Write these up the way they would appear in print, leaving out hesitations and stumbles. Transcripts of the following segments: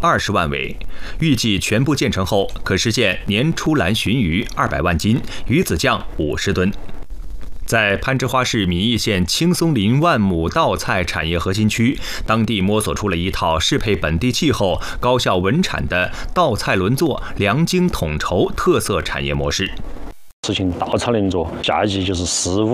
20万尾，预计全部建成后可实现年出栏鲟鱼200万斤，鱼子酱50吨。在攀枝花市米易县青松林万亩稻菜产业核心区，当地摸索出了一套适配本地气候、高效稳产的稻菜轮作、良经统筹特色产业模式。 实行稻草轮作，夏季就是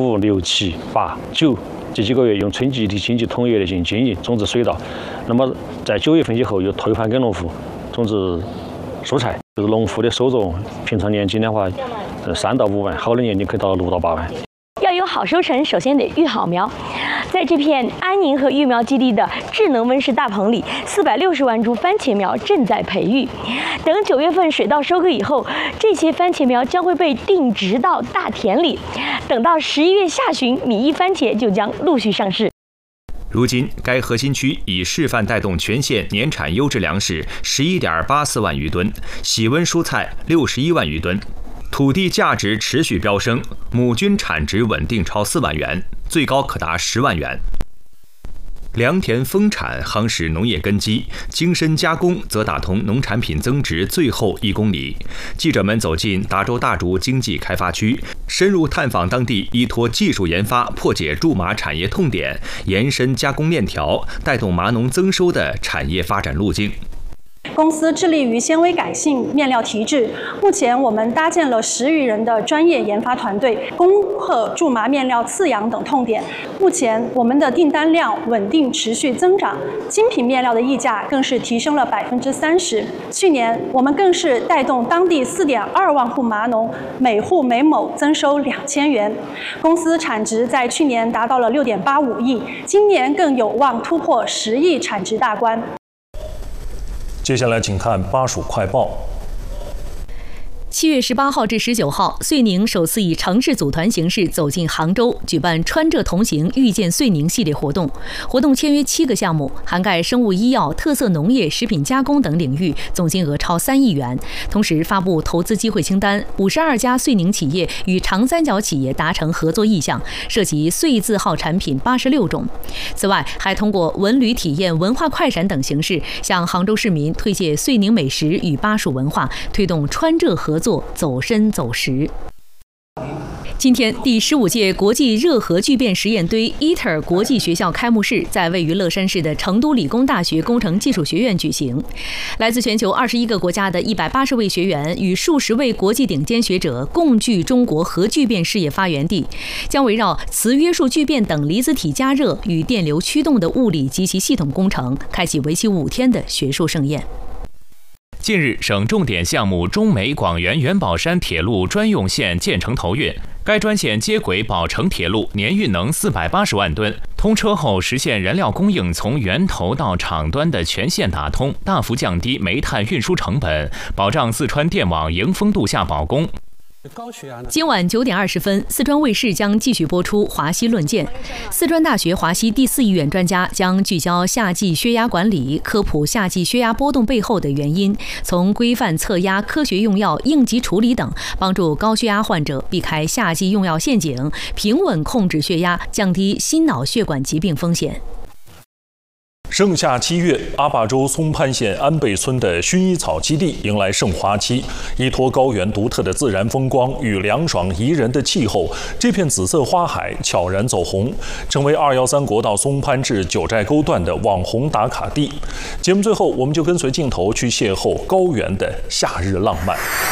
4、5、6、7、8、9这几个月用春季的经济统一的进行经营种植水稻，那么在9月份以后又退还给农户种植蔬菜，就是农户的收入平常年均的话3到5万，好的年均可以到6到8万。 要有好收成，首先得育好苗。在这片安宁和育苗基地的智能温室大棚里，460万株番茄苗正在培育。等9月份水稻收割以后，这些番茄苗将会被定植到大田里。等到11月下旬，米易番茄就将陆续上市。 如今，该核心区已示范带动全县年产优质粮食11.84万余吨，喜温蔬菜61万余吨。土地价值持续飙升，亩均产值稳定超4万元，最高可达10万元。良田丰产夯实农业根基，精深加工则打通农产品增值最后1公里。记者们走进达州大竹经济开发区，深入探访当地依托技术研发破解苎麻产业痛点，延伸加工链条，带动麻农增收的产业发展路径。 公司致力于纤维改性面料提质，目前我们搭建了10余人的专业研发团队，攻克苎麻面料次养等痛点。目前我们的订单量稳定持续增长，精品面料的溢价更是提升了30%。去年我们更是带动当地4.2万户麻农，每户每亩增收2000元。公司产值在去年达到了6.85亿，今年更有望突破10亿产值大关。 接下来请看巴蜀快报。 7月18号至19号，遂宁首次以城市组团形式走进杭州，举办“川浙同行，遇见遂宁”系列活动。活动签约7个项目，涵盖生物医药、特色农业、食品加工等领域，总金额超3亿元。同时发布投资机会清单，52家遂宁企业与长三角企业达成合作意向，涉及遂字号产品86种。此外，还通过文旅体验、文化快闪等形式，向杭州市民推介遂宁美食与巴蜀文化，推动川浙合作走深走实。今天，第15届国际热核聚变实验堆 ITER 国际学校开幕式在位于乐山市的成都理工大学工程技术学院举行。来自全球21个国家的180位学员与数十位国际顶尖学者共聚中国核聚变事业发源地，将围绕磁约束聚变等离子体加热与电流驱动的物理及其系统工程，开启为期5天的学术盛宴。 近日，省重点项目中美广元元宝山铁路专用线建成投运，该专线接轨宝成铁路，年运能480万吨。通车后实现燃料供应从源头到厂端的全线打通，大幅降低煤炭运输成本，保障四川电网迎峰度夏保供。 今晚9点20分，四川卫视将继续播出《华西论剑》。四川大学华西第4医院专家将聚焦夏季血压管理，科普夏季血压波动背后的原因，从规范测压、科学用药、应急处理等，帮助高血压患者避开夏季用药陷阱，平稳控制血压，降低心脑血管疾病风险。 盛夏7月，阿坝州松潘县安倍村的薰衣草基地迎来盛华期。依托高原独特的自然风光与凉爽宜人的气候，这片紫色花海悄然走红，成为213国道松潘至九寨沟段的网红打卡地。节目最后，我们就跟随镜头去邂逅高原的夏日浪漫。